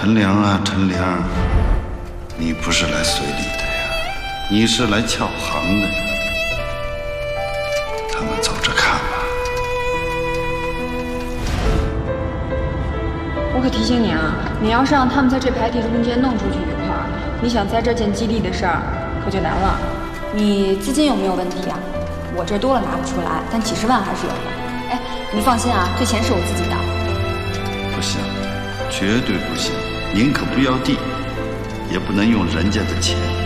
陈良啊，陈良，你不是来随礼的呀，你是来撬行的呀。咱们走着看吧。 我可提醒你啊，你要是让他们在这排题中间弄出去一块儿，你想在这件激励的事儿可就难了。 你资金有没有问题啊？我这多了拿不出来，但几十万还是有的。哎，你放心啊，这钱是我自己的。 不行，绝对不行，宁可不要地，也不能用人家的钱。